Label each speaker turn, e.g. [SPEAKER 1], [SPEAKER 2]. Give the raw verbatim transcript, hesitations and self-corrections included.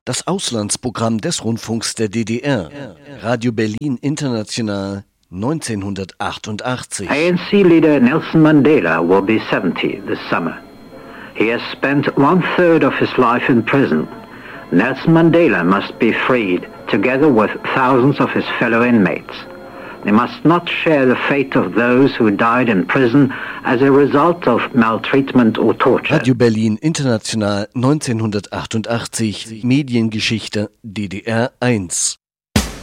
[SPEAKER 1] Das Auslandsprogramm des Rundfunks der D D R. Radio Berlin International neunzehnhundertachtundachtzig.
[SPEAKER 2] A N C-leader Nelson Mandela will be seventy this summer. He has spent one-third of his life in prison. Nelson Mandela must be freed, together with thousands of his fellow inmates. They must not share the fate of those who died in prison as a result of maltreatment or torture.
[SPEAKER 1] Radio Berlin International neunzehnhundertachtundachtzig. Mediengeschichte D D R eins.